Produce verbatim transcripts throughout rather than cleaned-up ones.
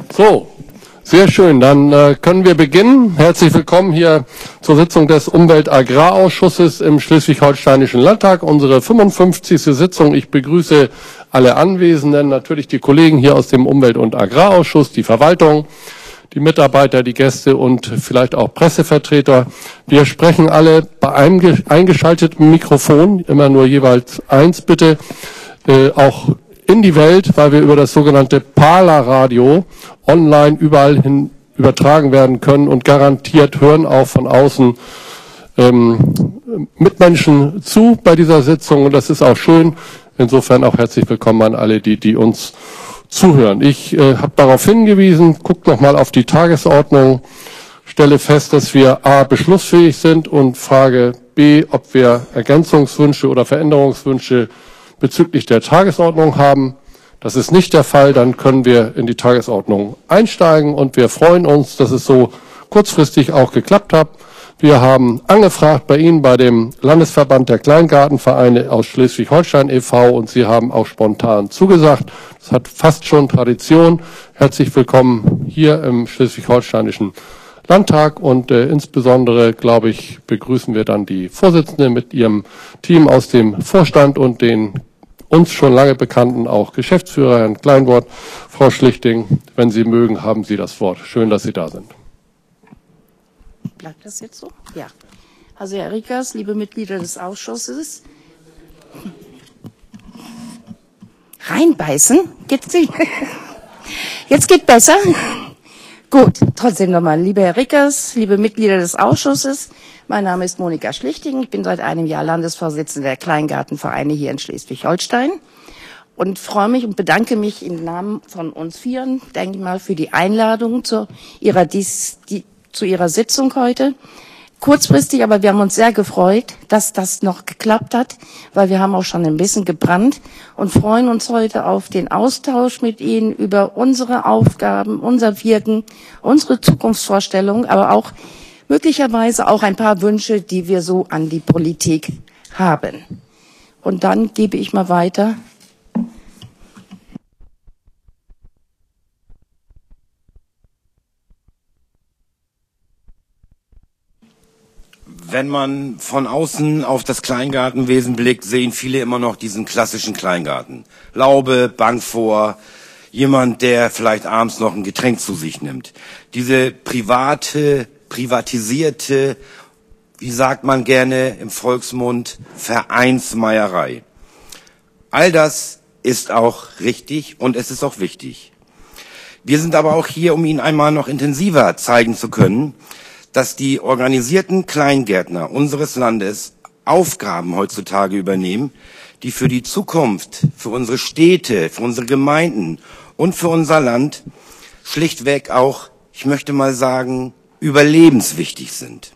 So, sehr schön. Dann äh, können wir beginnen. Herzlich willkommen hier zur Sitzung des Umwelt-Agrarausschusses im Schleswig-Holsteinischen Landtag. Unsere fünfundfünfzigste Sitzung. Ich begrüße alle Anwesenden, natürlich die Kollegen hier aus dem Umwelt- und Agrarausschuss, die Verwaltung, die Mitarbeiter, die Gäste und vielleicht auch Pressevertreter. Wir sprechen alle bei einem eingeschalteten Mikrofon, immer nur jeweils eins bitte, äh, auch in die Welt, weil wir über das sogenannte Parler-Radio online überall hin übertragen werden können und garantiert hören auch von außen ähm, Mitmenschen zu bei dieser Sitzung und das ist auch schön. Insofern auch herzlich willkommen an alle, die, die uns zuhören. Ich äh, habe darauf hingewiesen, guckt nochmal auf die Tagesordnung, stelle fest, dass wir a. beschlussfähig sind und frage b., ob wir Ergänzungswünsche oder Veränderungswünsche bezüglich der Tagesordnung haben. Das ist nicht der Fall, dann können wir in die Tagesordnung einsteigen und wir freuen uns, dass es so kurzfristig auch geklappt hat. Wir haben angefragt bei Ihnen, bei dem Landesverband der Kleingartenvereine aus Schleswig-Holstein e V und Sie haben auch spontan zugesagt. Das hat fast schon Tradition. Herzlich willkommen hier im Schleswig-Holsteinischen Landtag und äh, insbesondere, glaube ich, begrüßen wir dann die Vorsitzende mit ihrem Team aus dem Vorstand und den uns schon lange bekannten auch Geschäftsführer, Herrn Kleinwort. Frau Schlichting, wenn Sie mögen, haben Sie das Wort. Schön, dass Sie da sind. Bleibt das jetzt so? Ja. Also Herr Rickers, liebe Mitglieder des Ausschusses. Reinbeißen? Geht's nicht? Jetzt geht besser. Gut, trotzdem nochmal, liebe Herr Rickers, liebe Mitglieder des Ausschusses. Mein Name ist Monika Schlichting. Ich bin seit einem Jahr Landesvorsitzende der Kleingartenvereine hier in Schleswig-Holstein und freue mich und bedanke mich im Namen von uns Vieren, denke ich mal, für die Einladung zu ihrer, dies, die, zu ihrer Sitzung heute. Kurzfristig, aber wir haben uns sehr gefreut, dass das noch geklappt hat, weil wir haben auch schon ein bisschen gebrannt und freuen uns heute auf den Austausch mit Ihnen über unsere Aufgaben, unser Wirken, unsere Zukunftsvorstellungen, aber auch möglicherweise auch ein paar Wünsche, die wir so an die Politik haben. Und dann gebe ich mal weiter. Wenn man von außen auf das Kleingartenwesen blickt, sehen viele immer noch diesen klassischen Kleingarten. Laube, Bank vor, jemand, der vielleicht abends noch ein Getränk zu sich nimmt. Diese private, privatisierte, wie sagt man gerne im Volksmund, Vereinsmeierei. All das ist auch richtig und es ist auch wichtig. Wir sind aber auch hier, um Ihnen einmal noch intensiver zeigen zu können, dass die organisierten Kleingärtner unseres Landes Aufgaben heutzutage übernehmen, die für die Zukunft, für unsere Städte, für unsere Gemeinden und für unser Land schlichtweg auch, ich möchte mal sagen, überlebenswichtig sind.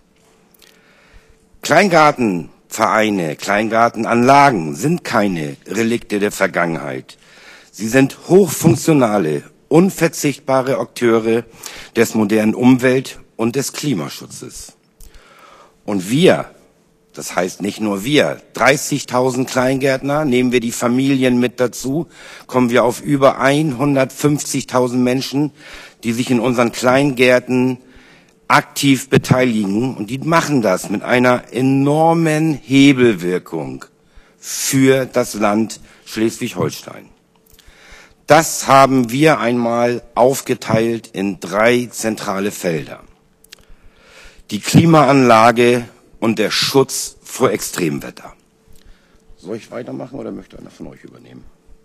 Kleingartenvereine, Kleingartenanlagen sind keine Relikte der Vergangenheit. Sie sind hochfunktionale, unverzichtbare Akteure des modernen Umwelt- und des Klimaschutzes. Und wir, das heißt nicht nur wir, dreißigtausend Kleingärtner, nehmen wir die Familien mit dazu, kommen wir auf über hundertfünfzigtausend Menschen, die sich in unseren Kleingärten aktiv beteiligen. Und die machen das mit einer enormen Hebelwirkung für das Land Schleswig-Holstein. Das haben wir einmal aufgeteilt in drei zentrale Felder. Die Klimaanlage und der Schutz vor Extremwetter. Soll ich weitermachen oder möchte einer von euch übernehmen?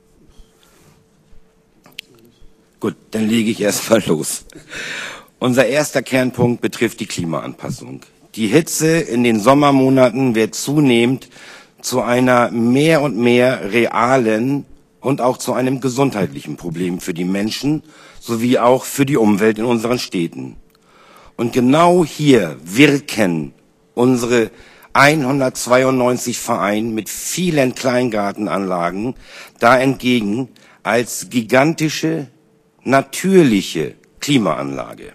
Gut, dann lege ich erst mal los. Unser erster Kernpunkt betrifft die Klimaanpassung. Die Hitze in den Sommermonaten wird zunehmend zu einer mehr und mehr realen und auch zu einem gesundheitlichen Problem für die Menschen sowie auch für die Umwelt in unseren Städten. Und genau hier wirken unsere hundertzweiundneunzig Vereine mit vielen Kleingartenanlagen da entgegen als gigantische, natürliche Klimaanlage.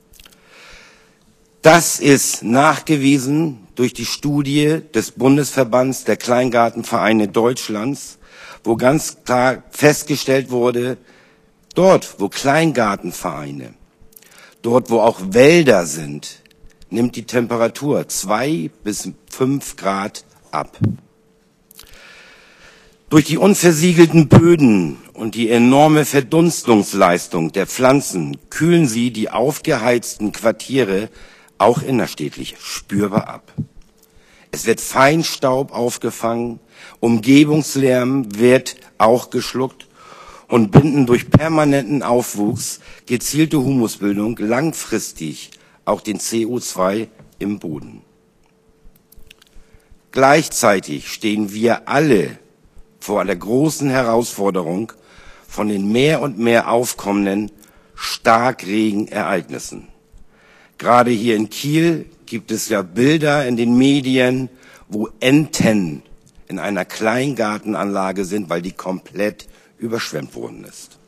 Das ist nachgewiesen durch die Studie des Bundesverbands der Kleingartenvereine Deutschlands, wo ganz klar festgestellt wurde, Dort, wo Kleingartenvereine, dort, wo auch Wälder sind, nimmt die Temperatur zwei bis fünf Grad ab. Durch die unversiegelten Böden und die enorme Verdunstungsleistung der Pflanzen kühlen sie die aufgeheizten Quartiere auch innerstädtlich spürbar ab. Es wird Feinstaub aufgefangen, Umgebungslärm wird auch geschluckt und binden durch permanenten Aufwuchs, gezielte Humusbildung langfristig auch den C O zwei im Boden. Gleichzeitig stehen wir alle vor einer großen Herausforderung von den mehr und mehr aufkommenden Starkregenereignissen. Gerade hier in Kiel gibt es ja Bilder in den Medien, wo Enten in einer Kleingartenanlage sind, weil die komplett überschwemmt worden ist.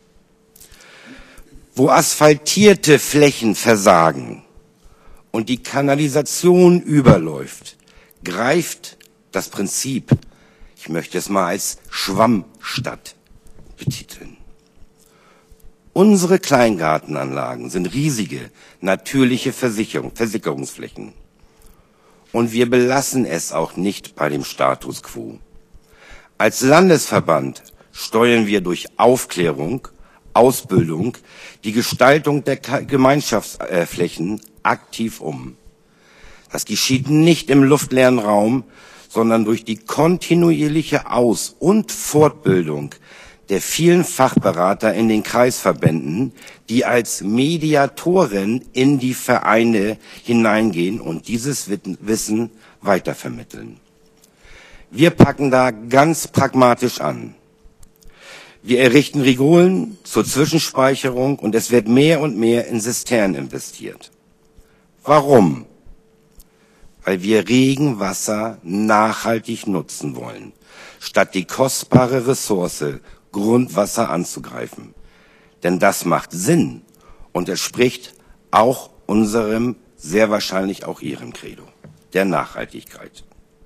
Wo asphaltierte Flächen versagen und die Kanalisation überläuft, greift das Prinzip, ich möchte es mal als Schwammstadt betiteln. Unsere Kleingartenanlagen sind riesige, natürliche Versicherung, Versickerungsflächen. Und wir belassen es auch nicht bei dem Status quo. Als Landesverband steuern wir durch Aufklärung, Ausbildung, die Gestaltung der Gemeinschaftsflächen aktiv um. Das geschieht nicht im luftleeren Raum, sondern durch die kontinuierliche Aus- und Fortbildung der vielen Fachberater in den Kreisverbänden, die als Mediatoren in die Vereine hineingehen und dieses Wissen weitervermitteln. Wir packen da ganz pragmatisch an. Wir errichten Rigolen zur Zwischenspeicherung und es wird mehr und mehr in Zisternen investiert. Warum? Weil wir Regenwasser nachhaltig nutzen wollen, statt die kostbare Ressource Grundwasser anzugreifen. Denn das macht Sinn und entspricht auch unserem, sehr wahrscheinlich auch Ihrem Credo, der Nachhaltigkeit.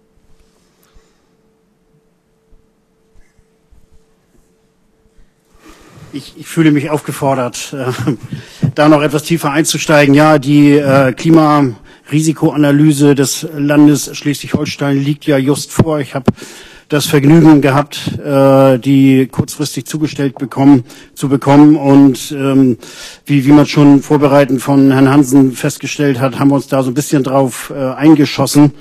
Ich, ich fühle mich aufgefordert, äh, da noch etwas tiefer einzusteigen. Ja, die äh, Klimarisikoanalyse des Landes Schleswig-Holstein liegt ja just vor. Ich habe das Vergnügen gehabt, äh, die kurzfristig zugestellt bekommen, zu bekommen. Und ähm, wie, wie man schon vorbereitend von Herrn Hansen festgestellt hat, haben wir uns da so ein bisschen drauf äh, eingeschossen.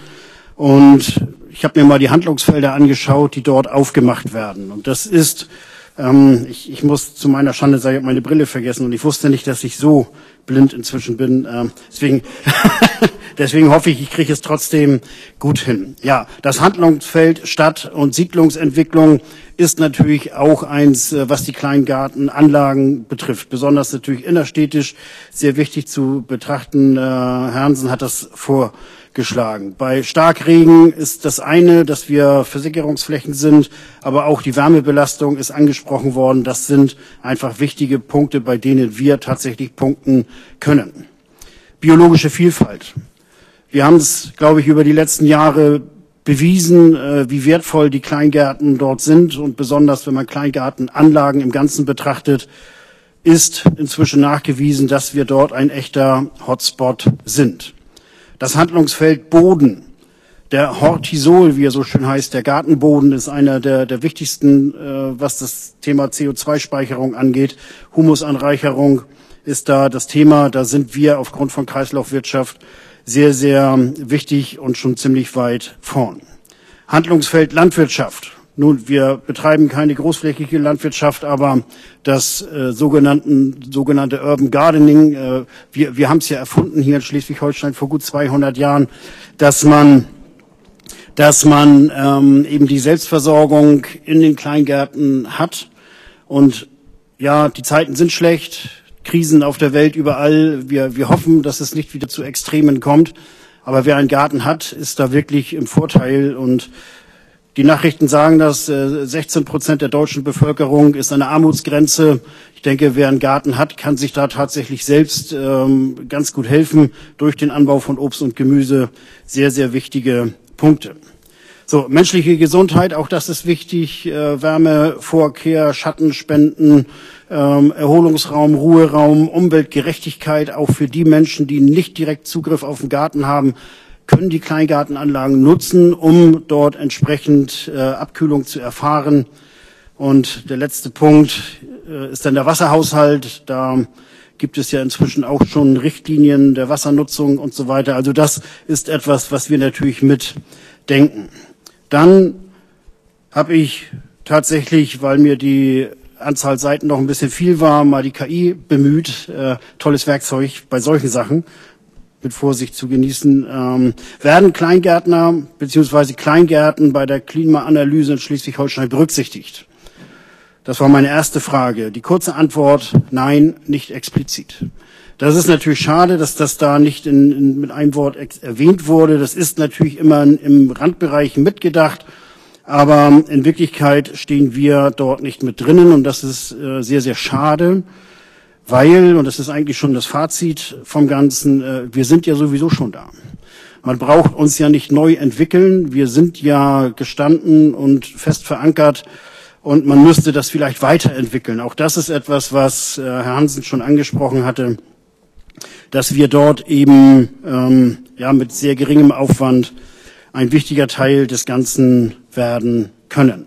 Und ich habe mir mal die Handlungsfelder angeschaut, die dort aufgemacht werden. Und das ist, ähm, ich, ich muss zu meiner Schande sagen, ich habe meine Brille vergessen und ich wusste nicht, dass ich so blind inzwischen bin. Ähm, deswegen... Deswegen hoffe ich, ich kriege es trotzdem gut hin. Ja, das Handlungsfeld Stadt- und Siedlungsentwicklung ist natürlich auch eins, was die Kleingartenanlagen betrifft. Besonders natürlich innerstädtisch sehr wichtig zu betrachten. Herr Hansen hat das vorgeschlagen. Bei Starkregen ist das eine, dass wir Versickerungsflächen sind, aber auch die Wärmebelastung ist angesprochen worden. Das sind einfach wichtige Punkte, bei denen wir tatsächlich punkten können. Biologische Vielfalt. Wir haben es, glaube ich, über die letzten Jahre bewiesen, äh, wie wertvoll die Kleingärten dort sind. Und besonders, wenn man Kleingartenanlagen im Ganzen betrachtet, ist inzwischen nachgewiesen, dass wir dort ein echter Hotspot sind. Das Handlungsfeld Boden. Der Hortisol, wie er so schön heißt, der Gartenboden, ist einer der, der wichtigsten, äh, was das Thema C O zwei Speicherung angeht. Humusanreicherung ist da das Thema. Da sind wir aufgrund von Kreislaufwirtschaft sehr, sehr wichtig und schon ziemlich weit vorn. Handlungsfeld Landwirtschaft. Nun, wir betreiben keine großflächige Landwirtschaft, aber das äh, sogenannten, sogenannte Urban Gardening, äh, wir, wir haben es ja erfunden hier in Schleswig-Holstein vor gut zweihundert Jahren, dass man, dass man ähm, eben die Selbstversorgung in den Kleingärten hat. Und ja, die Zeiten sind schlecht. Krisen auf der Welt überall. Wir, wir hoffen, dass es nicht wieder zu Extremen kommt. Aber wer einen Garten hat, ist da wirklich im Vorteil. Und die Nachrichten sagen, dass äh, sechzehn Prozent der deutschen Bevölkerung ist an der Armutsgrenze. Ich denke, wer einen Garten hat, kann sich da tatsächlich selbst ähm, ganz gut helfen durch den Anbau von Obst und Gemüse. Sehr, sehr wichtige Punkte. So, menschliche Gesundheit, auch das ist wichtig. Äh, Wärme, Vorkehr, Schattenspenden, ähm, Erholungsraum, Ruheraum, Umweltgerechtigkeit, auch für die Menschen, die nicht direkt Zugriff auf den Garten haben, können die Kleingartenanlagen nutzen, um dort entsprechend äh, Abkühlung zu erfahren. Und der letzte Punkt äh, ist dann der Wasserhaushalt. Da gibt es ja inzwischen auch schon Richtlinien der Wassernutzung und so weiter. Also das ist etwas, was wir natürlich mitdenken. Dann habe ich tatsächlich, weil mir die Anzahl Seiten noch ein bisschen viel war, mal die K I bemüht. Äh, tolles Werkzeug bei solchen Sachen, mit Vorsicht zu genießen. Ähm, werden Kleingärtner bzw. Kleingärten bei der Klimaanalyse in Schleswig-Holstein berücksichtigt? Das war meine erste Frage. Die kurze Antwort, nein, nicht explizit. Das ist natürlich schade, dass das da nicht in, in, mit einem Wort erwähnt wurde. Das ist natürlich immer im Randbereich mitgedacht, aber in Wirklichkeit stehen wir dort nicht mit drinnen und das ist äh, sehr, sehr schade, weil, und das ist eigentlich schon das Fazit vom Ganzen, äh, wir sind ja sowieso schon da. Man braucht uns ja nicht neu entwickeln. Wir sind ja gestanden und fest verankert und man müsste das vielleicht weiterentwickeln. Auch das ist etwas, was äh, Herr Hansen schon angesprochen hatte, dass wir dort eben ähm, ja mit sehr geringem Aufwand ein wichtiger Teil des Ganzen werden können.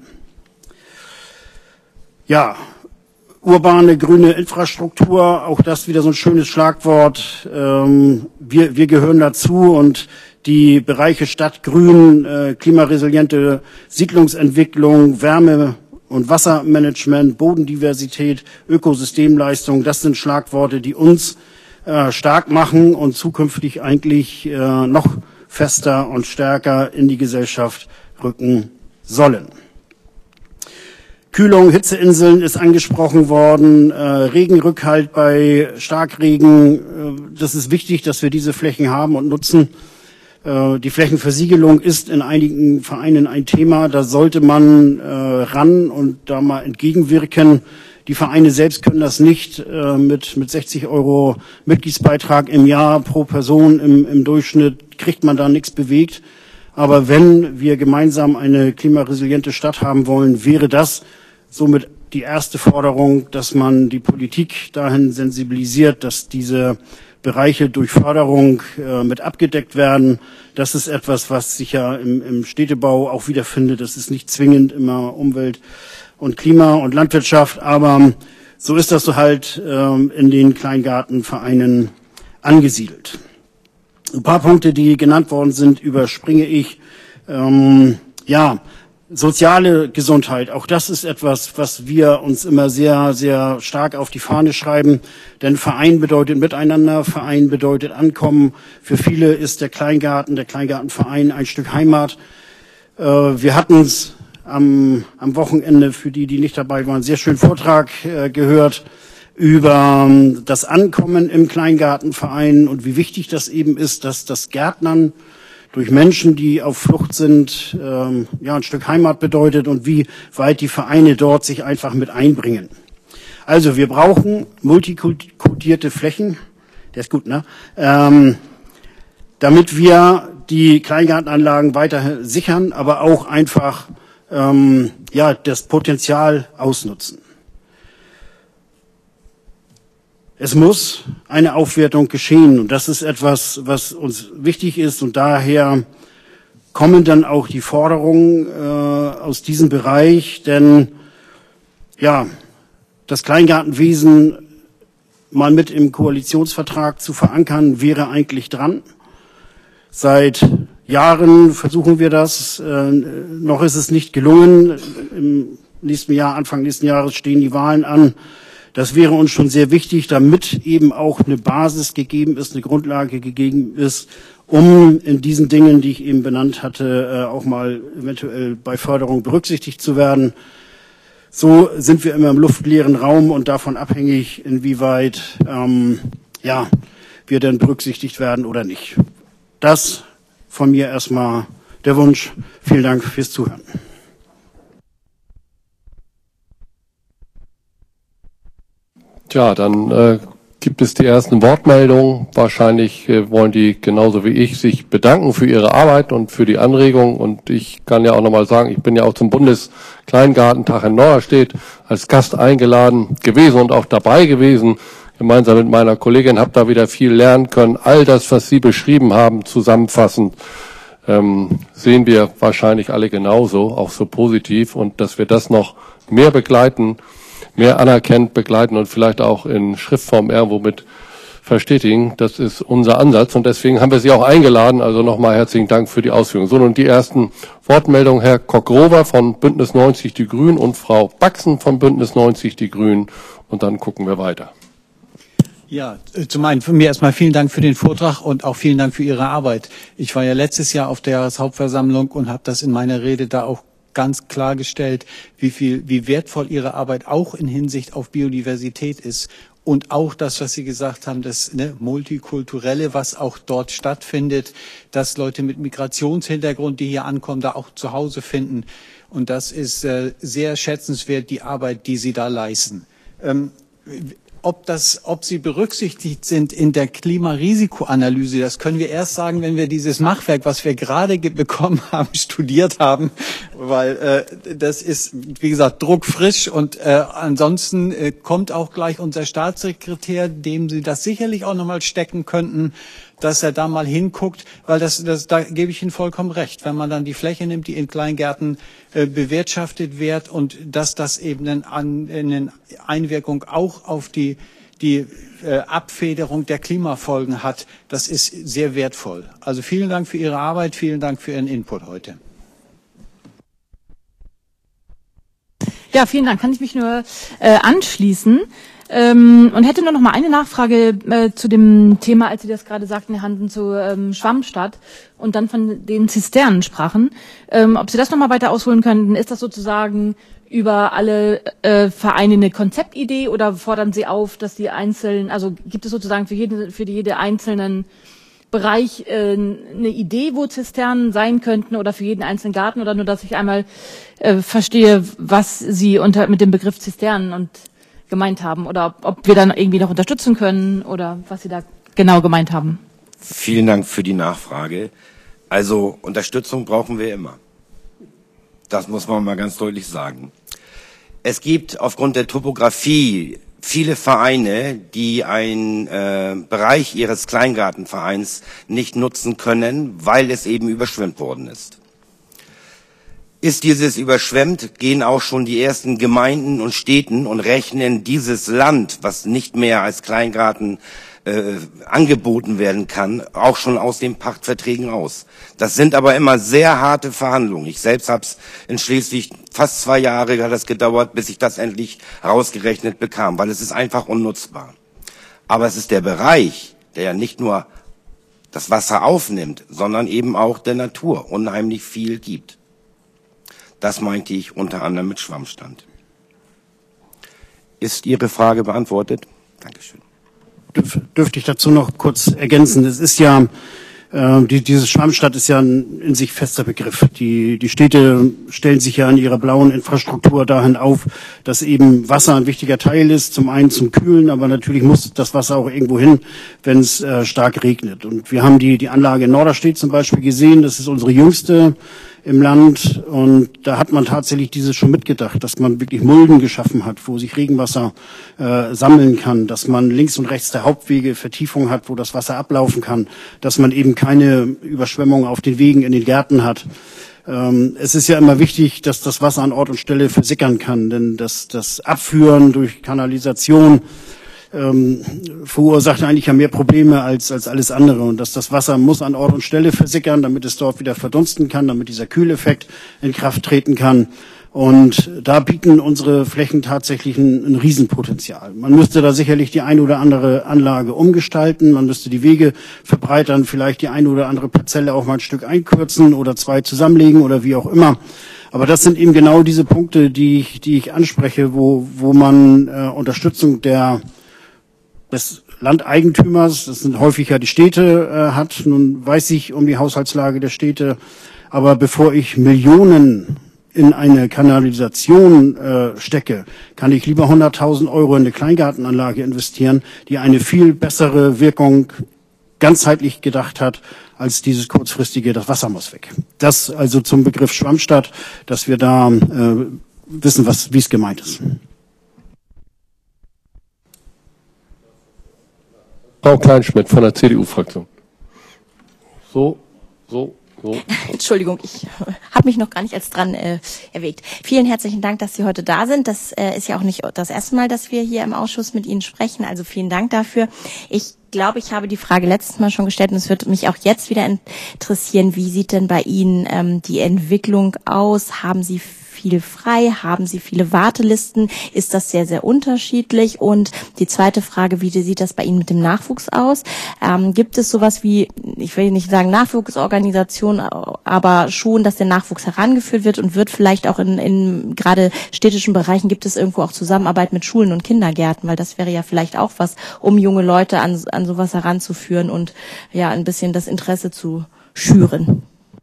Ja, urbane grüne Infrastruktur, auch das wieder so ein schönes Schlagwort. Ähm, wir, wir gehören dazu und die Bereiche Stadt, Grün, äh, klimaresiliente Siedlungsentwicklung, Wärme- und Wassermanagement, Bodendiversität, Ökosystemleistung, das sind Schlagworte, die uns äh, stark machen und zukünftig eigentlich äh, noch fester und stärker in die Gesellschaft rücken sollen. Kühlung, Hitzeinseln ist angesprochen worden, äh, Regenrückhalt bei Starkregen. Äh, das ist wichtig, dass wir diese Flächen haben und nutzen. Äh, die Flächenversiegelung ist in einigen Vereinen ein Thema. Da sollte man äh, ran und da mal entgegenwirken. Die Vereine selbst können das nicht. Äh, mit, mit sechzig Euro Mitgliedsbeitrag im Jahr pro Person im, im Durchschnitt kriegt man da nichts bewegt. Aber wenn wir gemeinsam eine klimaresiliente Stadt haben wollen, wäre das somit die erste Forderung, dass man die Politik dahin sensibilisiert, dass diese Bereiche durch Förderung äh, mit abgedeckt werden. Das ist etwas, was sich ja im, im Städtebau auch wiederfindet. Das ist nicht zwingend immer Umwelt und Klima und Landwirtschaft, aber so ist das so halt ähm, in den Kleingartenvereinen angesiedelt. Ein paar Punkte, die genannt worden sind, überspringe ich. Ähm, ja, soziale Gesundheit, auch das ist etwas, was wir uns immer sehr, sehr stark auf die Fahne schreiben. Denn Verein bedeutet Miteinander, Verein bedeutet Ankommen. Für viele ist der Kleingarten, der Kleingartenverein ein Stück Heimat. Äh, wir hatten es am, am Wochenende, für die, die nicht dabei waren, sehr schönen Vortrag äh, gehört über das Ankommen im Kleingartenverein und wie wichtig das eben ist, dass das Gärtnern durch Menschen, die auf Flucht sind, ähm, ja ein Stück Heimat bedeutet und wie weit die Vereine dort sich einfach mit einbringen. Also wir brauchen multikodierte Flächen, der ist gut, ne? Ähm, damit wir die Kleingartenanlagen weiter sichern, aber auch einfach ähm, ja das Potenzial ausnutzen. Es muss eine Aufwertung geschehen und das ist etwas, was uns wichtig ist und daher kommen dann auch die Forderungen äh, aus diesem Bereich, denn ja, das Kleingartenwesen mal mit im Koalitionsvertrag zu verankern, wäre eigentlich dran. Seit Jahren versuchen wir das, äh, noch ist es nicht gelungen. Im nächsten Jahr, Anfang nächsten Jahres stehen die Wahlen an. Das wäre uns schon sehr wichtig, damit eben auch eine Basis gegeben ist, eine Grundlage gegeben ist, um in diesen Dingen, die ich eben benannt hatte, auch mal eventuell bei Förderung berücksichtigt zu werden. So sind wir immer im luftleeren Raum und davon abhängig, inwieweit ähm, ja, wir denn berücksichtigt werden oder nicht. Das von mir erstmal der Wunsch. Vielen Dank fürs Zuhören. Tja, dann äh, gibt es die ersten Wortmeldungen. Wahrscheinlich äh, wollen die genauso wie ich sich bedanken für ihre Arbeit und für die Anregung. Und ich kann ja auch nochmal sagen, ich bin ja auch zum Bundeskleingartentag in Norderstedt als Gast eingeladen gewesen und auch dabei gewesen. Gemeinsam mit meiner Kollegin habe da wieder viel lernen können. All das, was Sie beschrieben haben, zusammenfassend, ähm, sehen wir wahrscheinlich alle genauso, auch so positiv. Und dass wir das noch mehr begleiten, mehr anerkennt, begleiten und vielleicht auch in Schriftform irgendwo mit verstetigen, das ist unser Ansatz. Und deswegen haben wir Sie auch eingeladen. Also nochmal herzlichen Dank für die Ausführungen. So, nun die ersten Wortmeldungen. Herr Kock-Rover von Bündnis neunzig Die Grünen und Frau Baxen von Bündnis neunzig Die Grünen. Und dann gucken wir weiter. Ja, zum einen von mir erstmal vielen Dank für den Vortrag und auch vielen Dank für Ihre Arbeit. Ich war ja letztes Jahr auf der Jahreshauptversammlung und habe das in meiner Rede da auch ganz klargestellt, wie viel, wie wertvoll Ihre Arbeit auch in Hinsicht auf Biodiversität ist. Und auch das, was Sie gesagt haben, das ne, Multikulturelle, was auch dort stattfindet, dass Leute mit Migrationshintergrund, die hier ankommen, da auch zu Hause finden. Und das ist äh, sehr schätzenswert, die Arbeit, die Sie da leisten. Ähm, Ob das, ob sie berücksichtigt sind in der Klimarisikoanalyse, das können wir erst sagen, wenn wir dieses Machwerk, was wir gerade bekommen haben, studiert haben, weil äh, das ist, wie gesagt, druckfrisch und äh, ansonsten äh, kommt auch gleich unser Staatssekretär, dem Sie das sicherlich auch nochmal stecken könnten, dass er da mal hinguckt, weil das, das, da gebe ich Ihnen vollkommen recht. Wenn man dann die Fläche nimmt, die in Kleingärten äh, bewirtschaftet wird und dass das eben eine, eine Einwirkung auch auf die, die äh, Abfederung der Klimafolgen hat, das ist sehr wertvoll. Also vielen Dank für Ihre Arbeit, vielen Dank für Ihren Input heute. Ja, vielen Dank. Kann ich mich nur äh, anschließen. Ähm, und hätte nur noch mal eine Nachfrage äh, zu dem Thema, als Sie das gerade sagten, Herr Hansen, zu ähm, Schwammstadt und dann von den Zisternen sprachen. Ähm, ob Sie das noch mal weiter ausholen könnten, ist das sozusagen über alle äh, Vereine eine Konzeptidee oder fordern Sie auf, dass die einzelnen, also gibt es sozusagen für jede, für jede einzelnen Bereich äh, eine Idee, wo Zisternen sein könnten oder für jeden einzelnen Garten oder nur, dass ich einmal äh, verstehe, was Sie unter mit dem Begriff Zisternen und gemeint haben oder ob, ob wir dann irgendwie noch unterstützen können oder was Sie da genau gemeint haben. Vielen Dank für die Nachfrage. Also Unterstützung brauchen wir immer. Das muss man mal ganz deutlich sagen. Es gibt aufgrund der Topografie viele Vereine, die einen äh, Bereich ihres Kleingartenvereins nicht nutzen können, weil es eben überschwemmt worden ist. Ist dieses überschwemmt, gehen auch schon die ersten Gemeinden und Städten und rechnen dieses Land, was nicht mehr als Kleingarten äh, angeboten werden kann, auch schon aus den Pachtverträgen aus. Das sind aber immer sehr harte Verhandlungen. Ich selbst habe es in Schleswig fast zwei Jahre hat das gedauert, bis ich das endlich rausgerechnet bekam, weil es ist einfach unnutzbar. Aber es ist der Bereich, der ja nicht nur das Wasser aufnimmt, sondern eben auch der Natur unheimlich viel gibt. Das meinte ich unter anderem mit Schwammstand. Ist Ihre Frage beantwortet? Dankeschön. Dürf, dürfte ich dazu noch kurz ergänzen? Es ist ja, äh, die, diese Schwammstadt ist ja ein in sich fester Begriff. Die, die Städte stellen sich ja in ihrer blauen Infrastruktur dahin auf, dass eben Wasser ein wichtiger Teil ist, zum einen zum Kühlen, aber natürlich muss das Wasser auch irgendwo hin, wenn es äh, stark regnet. Und wir haben die, die Anlage in Norderstedt zum Beispiel gesehen, das ist unsere jüngste im Land und da hat man tatsächlich dieses schon mitgedacht, dass man wirklich Mulden geschaffen hat, wo sich Regenwasser äh, sammeln kann, dass man links und rechts der Hauptwege Vertiefung hat, wo das Wasser ablaufen kann, dass man eben keine Überschwemmung auf den Wegen in den Gärten hat. Ähm, es ist ja immer wichtig, dass das Wasser an Ort und Stelle versickern kann, denn das, das Abführen durch Kanalisation Ähm, verursacht eigentlich ja mehr Probleme als, als alles andere. Und dass das Wasser muss an Ort und Stelle versickern, damit es dort wieder verdunsten kann, damit dieser Kühleffekt in Kraft treten kann. Und da bieten unsere Flächen tatsächlich ein, ein Riesenpotenzial. Man müsste da sicherlich die eine oder andere Anlage umgestalten, man müsste die Wege verbreitern, vielleicht die eine oder andere Parzelle auch mal ein Stück einkürzen oder zwei zusammenlegen oder wie auch immer. Aber das sind eben genau diese Punkte, die ich, die ich anspreche, wo, wo man äh, Unterstützung der des Landeigentümers, das sind häufig ja die Städte, äh, hat. Nun weiß ich um die Haushaltslage der Städte, aber bevor ich Millionen in eine Kanalisation äh, stecke, kann ich lieber hunderttausend Euro in eine Kleingartenanlage investieren, die eine viel bessere Wirkung ganzheitlich gedacht hat, als dieses kurzfristige, das Wasser muss weg. Das also zum Begriff Schwammstadt, dass wir da äh, wissen, was, wie es gemeint ist. Frau Kleinschmidt von der C D U-Fraktion. So, so. So. Entschuldigung, ich habe mich noch gar nicht als dran äh, erwägt. Vielen herzlichen Dank, dass Sie heute da sind. Das äh, ist ja auch nicht das erste Mal, dass wir hier im Ausschuss mit Ihnen sprechen. Also vielen Dank dafür. Ich glaube, ich habe die Frage letztes Mal schon gestellt und es wird mich auch jetzt wieder interessieren. Wie sieht denn bei Ihnen ähm, die Entwicklung aus? Haben Sie viel frei? Haben Sie viele Wartelisten? Ist das sehr, sehr unterschiedlich? Und die zweite Frage, wie sieht das bei Ihnen mit dem Nachwuchs aus? Ähm, gibt es sowas wie, ich will nicht sagen Nachwuchsorganisation, aber schon, dass der Nachwuchs herangeführt wird und wird vielleicht auch in, in gerade städtischen Bereichen, gibt es irgendwo auch Zusammenarbeit mit Schulen und Kindergärten, weil das wäre ja vielleicht auch was, um junge Leute an, an sowas heranzuführen und ja, ein bisschen das Interesse zu schüren.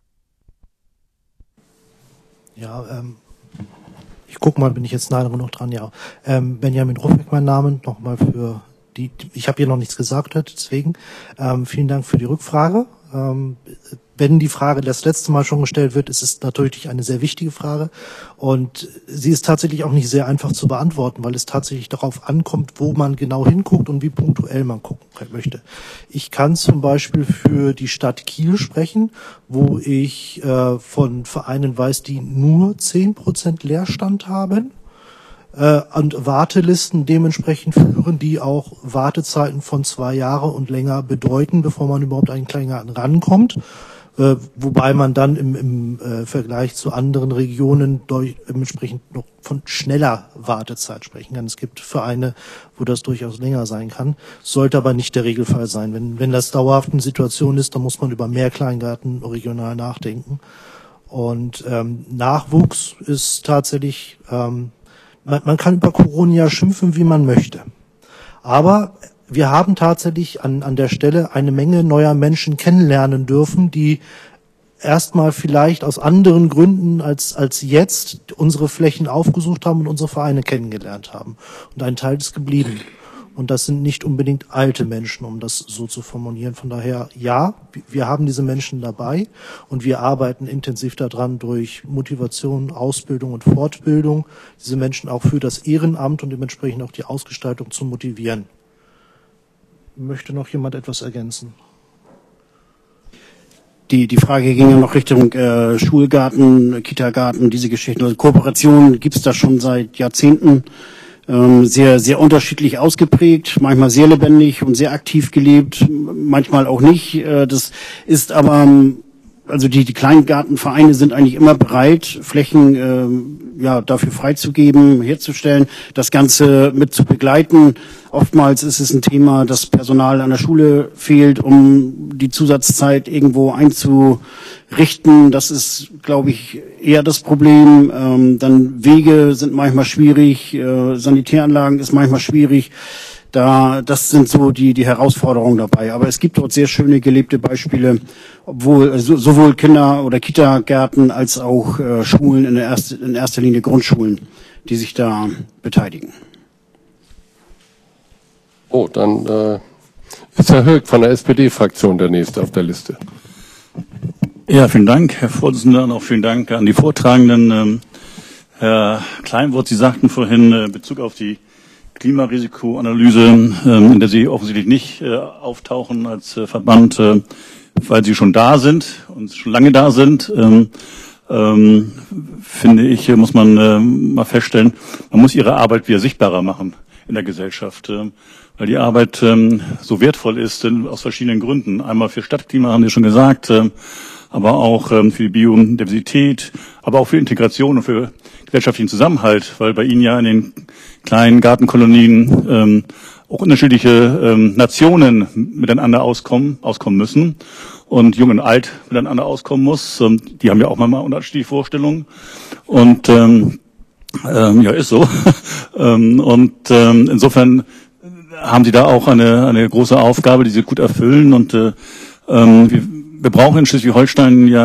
Ja, ähm, ich guck mal, bin ich jetzt nah genug dran, ja. Ähm, Benjamin Ruffek, mein Name, nochmal für die, die ich habe hier noch nichts gesagt heute, deswegen ähm, vielen Dank für die Rückfrage. Ähm, wenn die Frage das letzte Mal schon gestellt wird, ist es natürlich eine sehr wichtige Frage und sie ist tatsächlich auch nicht sehr einfach zu beantworten, weil es tatsächlich darauf ankommt, wo man genau hinguckt und wie punktuell man gucken möchte. Ich kann zum Beispiel für die Stadt Kiel sprechen, wo ich äh, von Vereinen weiß, die nur zehn Prozent Leerstand haben äh, und Wartelisten dementsprechend führen, die auch Wartezeiten von zwei Jahre und länger bedeuten, bevor man überhaupt an den Kleingarten rankommt. Äh, wobei man dann im, im äh, Vergleich zu anderen Regionen durch, dementsprechend noch von schneller Wartezeit sprechen kann. Es gibt Vereine, wo das durchaus länger sein kann, sollte aber nicht der Regelfall sein. Wenn, wenn das dauerhaft eine Situation ist, dann muss man über mehr Kleingarten regional nachdenken. Und ähm, Nachwuchs ist tatsächlich, ähm, man, man kann über Corona ja schimpfen, wie man möchte. Aber wir haben tatsächlich an, an der Stelle eine Menge neuer Menschen kennenlernen dürfen, die erstmal vielleicht aus anderen Gründen als, als jetzt unsere Flächen aufgesucht haben und unsere Vereine kennengelernt haben. Und ein Teil ist geblieben. Und das sind nicht unbedingt alte Menschen, um das so zu formulieren. Von daher, ja, wir haben diese Menschen dabei und wir arbeiten intensiv daran durch Motivation, Ausbildung und Fortbildung, diese Menschen auch für das Ehrenamt und dementsprechend auch die Ausgestaltung zu motivieren. Möchte noch jemand etwas ergänzen? Die, die Frage ging ja noch Richtung äh, Schulgarten, Kitagarten, diese Geschichten. Also Kooperationen gibt es da schon seit Jahrzehnten. Ähm, sehr, sehr unterschiedlich ausgeprägt, manchmal sehr lebendig und sehr aktiv gelebt, manchmal auch nicht. Äh, das ist aber, also die, die Kleingartenvereine sind eigentlich immer bereit, Flächen äh, ja dafür freizugeben, herzustellen, das Ganze mit zu begleiten. Oftmals ist es ein Thema, dass Personal an der Schule fehlt, um die Zusatzzeit irgendwo einzurichten. Das ist, glaube ich, eher das Problem. Ähm, dann Wege sind manchmal schwierig, äh, Sanitäranlagen ist manchmal schwierig. Da, das sind so die, die Herausforderungen dabei. Aber es gibt dort sehr schöne gelebte Beispiele, obwohl so, sowohl Kinder- oder Kitagärten als auch äh, Schulen, in, der erste, in erster Linie Grundschulen, die sich da beteiligen. Oh, dann äh, ist Herr Höck von der S P D-Fraktion der Nächste auf der Liste. Ja, vielen Dank, Herr Vorsitzender, und auch vielen Dank an die Vortragenden. Ähm, Herr Kleinwort, Sie sagten vorhin äh, in Bezug auf die Klimarisikoanalyse, ähm, in der Sie offensichtlich nicht äh, auftauchen als äh, Verband, äh, weil Sie schon da sind und schon lange da sind. Ähm, ähm, finde ich, muss man äh, mal feststellen, man muss Ihre Arbeit wieder sichtbarer machen in der Gesellschaft, äh, weil die Arbeit ähm, so wertvoll ist, äh, aus verschiedenen Gründen. Einmal für Stadtklima, haben Sie schon gesagt, äh, aber auch ähm, für die Biodiversität, aber auch für Integration und für gesellschaftlichen Zusammenhalt, weil bei Ihnen ja in den kleinen Gartenkolonien ähm, auch unterschiedliche ähm, Nationen miteinander auskommen, auskommen müssen und Jung und Alt miteinander auskommen muss. Ähm, die haben ja auch manchmal unterschiedliche Vorstellungen und ähm, ähm, ja, ist so. ähm, und ähm, insofern haben Sie da auch eine eine große Aufgabe, die Sie gut erfüllen und äh, ähm, wir, wir brauchen in Schleswig-Holstein ja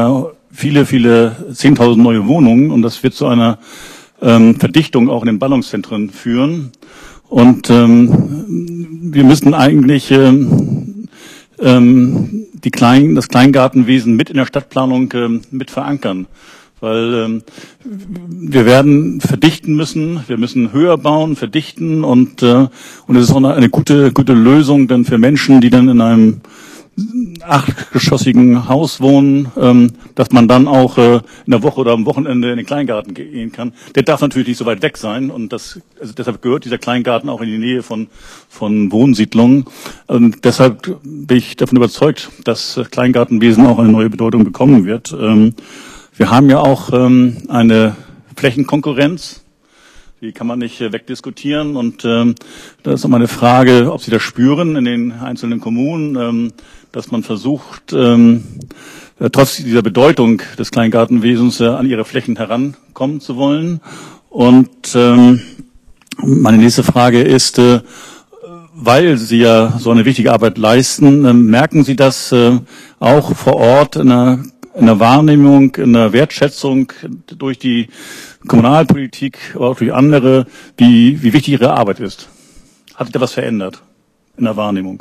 viele, viele zehntausend neue Wohnungen und das wird zu einer ähm, Verdichtung auch in den Ballungszentren führen. Und ähm, wir müssen eigentlich ähm, ähm, die Klein, das Kleingartenwesen mit in der Stadtplanung ähm, mit verankern. Weil ähm, wir werden verdichten müssen, wir müssen höher bauen, verdichten und und äh, es ist auch eine, eine gute gute Lösung dann für Menschen, die dann in einem achtgeschossigen Haus wohnen, ähm, dass man dann auch äh, in der Woche oder am Wochenende in den Kleingarten gehen kann. Der darf natürlich nicht so weit weg sein und das also deshalb gehört dieser Kleingarten auch in die Nähe von von Wohnsiedlungen. Und deshalb bin ich davon überzeugt, dass das Kleingartenwesen auch eine neue Bedeutung bekommen wird. Ähm, Wir haben ja auch ähm, eine Flächenkonkurrenz, die kann man nicht äh, wegdiskutieren. Und ähm, da ist noch mal eine Frage, ob Sie das spüren in den einzelnen Kommunen, ähm, dass man versucht, ähm, äh, trotz dieser Bedeutung des Kleingartenwesens äh, an ihre Flächen herankommen zu wollen. Und ähm, meine nächste Frage ist, äh, weil Sie ja so eine wichtige Arbeit leisten, äh, merken Sie das äh, auch vor Ort in einer in der Wahrnehmung, in der Wertschätzung durch die Kommunalpolitik, aber auch durch andere, wie, wie wichtig Ihre Arbeit ist? Hat sich da was verändert in der Wahrnehmung?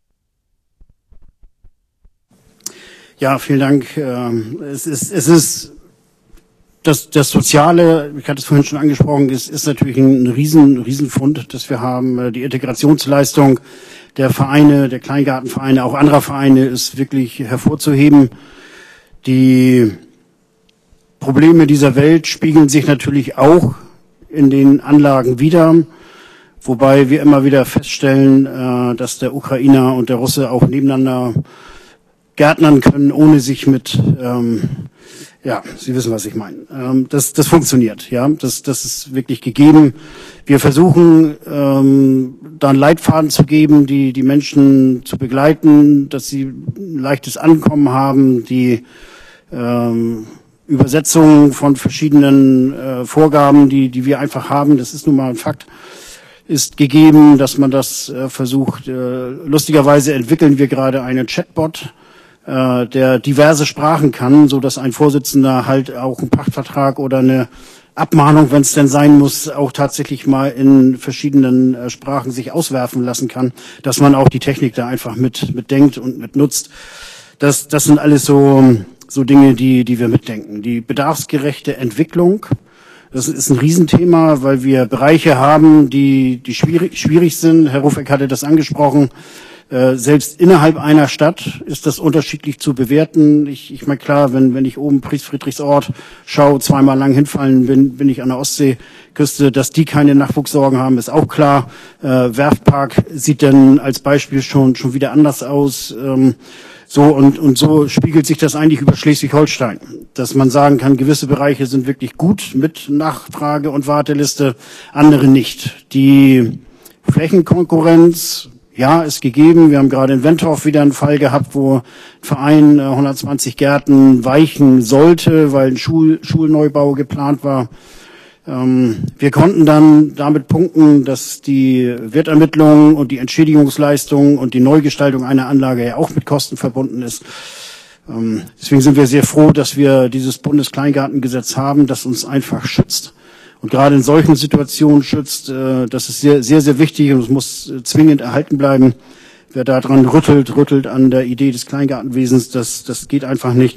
Ja, vielen Dank. Es ist, es ist das, das Soziale, ich hatte es vorhin schon angesprochen, ist, ist natürlich ein riesen, Riesenfund, das wir haben. Die Integrationsleistung der Vereine, der Kleingartenvereine, auch anderer Vereine ist wirklich hervorzuheben. Die Probleme dieser Welt spiegeln sich natürlich auch in den Anlagen wider, wobei wir immer wieder feststellen, dass der Ukrainer und der Russe auch nebeneinander gärtnern können, ohne sich mit, ähm, ja, Sie wissen, was ich meine. Ähm, das, das funktioniert, ja, das, das ist wirklich gegeben. Wir versuchen, ähm, da einen Leitfaden zu geben, die, die Menschen zu begleiten, dass sie ein leichtes Ankommen haben, die ähm, Übersetzung von verschiedenen äh, Vorgaben, die, die wir einfach haben, das ist nun mal ein Fakt, ist gegeben, dass man das äh, versucht. Äh, lustigerweise entwickeln wir gerade einen Chatbot, äh, der diverse Sprachen kann, so dass ein Vorsitzender halt auch einen Pachtvertrag oder eine Abmahnung, wenn es denn sein muss, auch tatsächlich mal in verschiedenen äh, Sprachen sich auswerfen lassen kann, dass man auch die Technik da einfach mit mitdenkt und mit nutzt. Das, das sind alles so so Dinge, die die wir mitdenken. Die bedarfsgerechte Entwicklung, das ist ein Riesenthema, weil wir Bereiche haben, die die schwierig schwierig sind. Herr Rufeck hatte das angesprochen. Äh, selbst innerhalb einer Stadt ist das unterschiedlich zu bewerten. Ich, ich meine, klar, wenn, wenn ich oben Friedrichsort schaue, zweimal lang hinfallen bin, bin ich an der Ostseeküste, dass die keine Nachwuchssorgen haben, ist auch klar. Äh, Werftpark sieht dann als Beispiel schon, schon wieder anders aus. Ähm, so, und, und so spiegelt sich das eigentlich über Schleswig-Holstein, dass man sagen kann, gewisse Bereiche sind wirklich gut mit Nachfrage und Warteliste, andere nicht. Die Flächenkonkurrenz, ja, ist gegeben. Wir haben gerade in Wentorf wieder einen Fall gehabt, wo ein Verein äh, hundertzwanzig Gärten weichen sollte, weil ein Schul Schulneubau geplant war. Ähm, wir konnten dann damit punkten, dass die Wertermittlung und die Entschädigungsleistung und die Neugestaltung einer Anlage ja auch mit Kosten verbunden ist. Ähm, deswegen sind wir sehr froh, dass wir dieses Bundeskleingartengesetz haben, das uns einfach schützt. Und gerade in solchen Situationen schützt, äh, das ist sehr, sehr, sehr wichtig und es muss äh, zwingend erhalten bleiben. Wer da dran rüttelt, rüttelt an der Idee des Kleingartenwesens, das, das geht einfach nicht.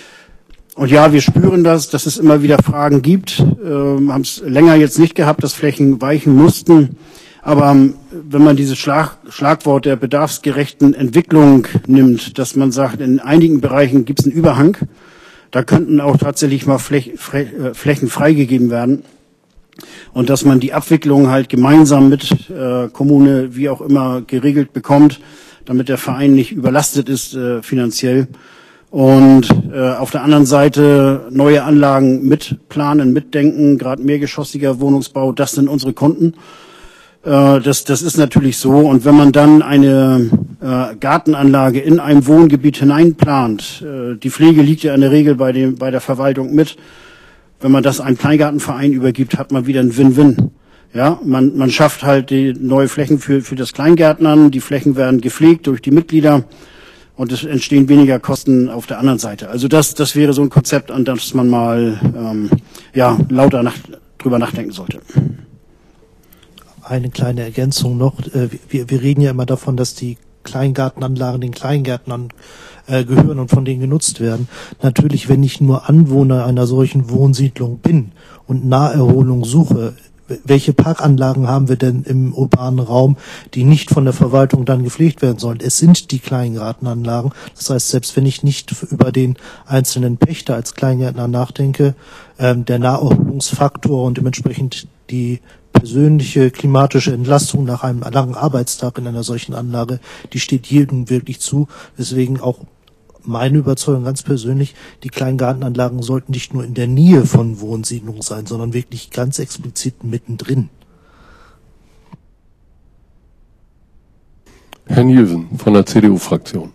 Und ja, wir spüren das, dass es immer wieder Fragen gibt, äh, haben es länger jetzt nicht gehabt, dass Flächen weichen mussten. Aber ähm, wenn man dieses Schlag, Schlagwort der bedarfsgerechten Entwicklung nimmt, dass man sagt, in einigen Bereichen gibt es einen Überhang, da könnten auch tatsächlich mal Fläch, Flächen freigegeben werden. Und dass man die Abwicklung halt gemeinsam mit äh, Kommune, wie auch immer, geregelt bekommt, damit der Verein nicht überlastet ist äh, finanziell. Und äh, auf der anderen Seite neue Anlagen mitplanen, mitdenken, gerade mehrgeschossiger Wohnungsbau, das sind unsere Kunden. Äh, das, das ist natürlich so. Und wenn man dann eine äh, Gartenanlage in einem Wohngebiet hineinplant, äh, die Pflege liegt ja in der Regel bei, dem, bei der Verwaltung mit. Wenn man das einem Kleingartenverein übergibt, hat man wieder ein Win-Win. Ja, man, man schafft halt die neue Flächen für, für das Kleingärtnern. Die Flächen werden gepflegt durch die Mitglieder. und es entstehen weniger Kosten auf der anderen Seite. Also das, das wäre so ein Konzept, an das man mal ähm, ja, lauter nach, drüber nachdenken sollte. Eine kleine Ergänzung noch. Wir, wir reden ja immer davon, dass die Kleingartenanlagen den Kleingärtnern äh, gehören und von denen genutzt werden. Natürlich, wenn ich nur Anwohner einer solchen Wohnsiedlung bin und Naherholung suche, welche Parkanlagen haben wir denn im urbanen Raum, die nicht von der Verwaltung dann gepflegt werden sollen? Es sind die Kleingartenanlagen. Das heißt, selbst wenn ich nicht über den einzelnen Pächter als Kleingärtner nachdenke, ähm, der Naherholungsfaktor und dementsprechend die persönliche klimatische Entlastung nach einem langen Arbeitstag in einer solchen Anlage, die steht jedem wirklich zu. Deswegen auch meine Überzeugung ganz persönlich, die Kleingartenanlagen sollten nicht nur in der Nähe von Wohnsiedlungen sein, sondern wirklich ganz explizit mittendrin. Herr Nielsen von der C D U-Fraktion.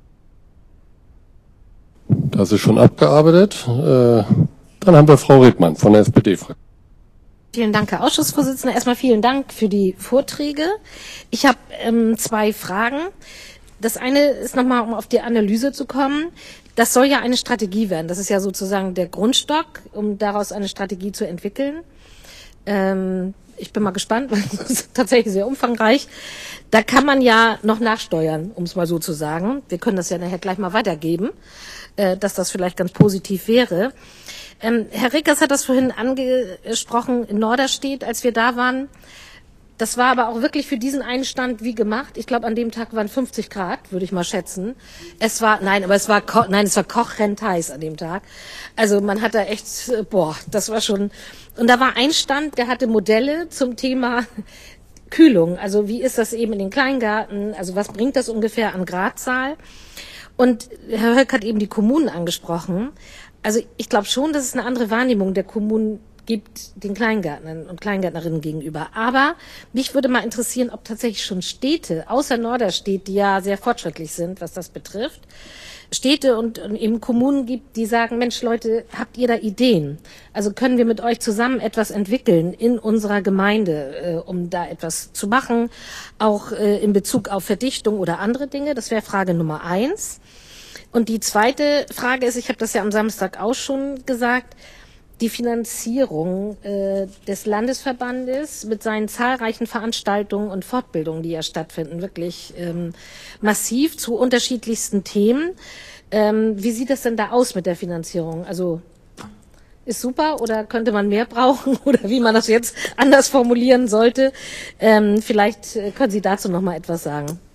Das ist schon abgearbeitet. Äh, dann haben wir Frau Redmann von der S P D-Fraktion. Vielen Dank, Herr Ausschussvorsitzender. Erstmal vielen Dank für die Vorträge. Ich habe ähm, zwei Fragen. Das eine ist nochmal, um auf die Analyse zu kommen. Das soll ja eine Strategie werden. Das ist ja sozusagen der Grundstock, um daraus eine Strategie zu entwickeln. Ähm, ich bin mal gespannt, weil es ist tatsächlich sehr umfangreich. Da kann man ja noch nachsteuern, um es mal so zu sagen. Wir können das ja nachher gleich mal weitergeben, äh, dass das vielleicht ganz positiv wäre. Ähm, Herr Rickers hat das vorhin angesprochen in Norderstedt, als wir da waren. Das war aber auch wirklich für diesen einen Stand wie gemacht. Ich glaube, an dem Tag waren fünfzig Grad, würde ich mal schätzen. Es war, nein, aber es war, nein, es war kochend heiß an dem Tag. Also man hat da echt, boah, das war schon, und da war ein Stand, der hatte Modelle zum Thema Kühlung. Also wie ist das eben in den Kleingarten? Also was bringt das ungefähr an Gradzahl? Und Herr Höck hat eben die Kommunen angesprochen. Also ich glaube schon, dass es eine andere Wahrnehmung der Kommunen gibt den Kleingärtnern und Kleingärtnerinnen gegenüber. Aber mich würde mal interessieren, ob tatsächlich schon Städte, außer Norderstedt, die ja sehr fortschrittlich sind, was das betrifft, Städte und, und eben Kommunen gibt, die sagen, Mensch Leute, habt ihr da Ideen? Also können wir mit euch zusammen etwas entwickeln in unserer Gemeinde, äh, um da etwas zu machen, auch äh, in Bezug auf Verdichtung oder andere Dinge? Das wäre Frage Nummer eins. Und die zweite Frage ist, ich habe das ja am Samstag auch schon gesagt, die Finanzierung äh, des Landesverbandes mit seinen zahlreichen Veranstaltungen und Fortbildungen, die ja stattfinden, wirklich ähm, massiv zu unterschiedlichsten Themen. Ähm, wie sieht das denn da aus mit der Finanzierung? Also ist super oder könnte man mehr brauchen oder wie man das jetzt anders formulieren sollte? Ähm, vielleicht können Sie dazu noch mal etwas sagen.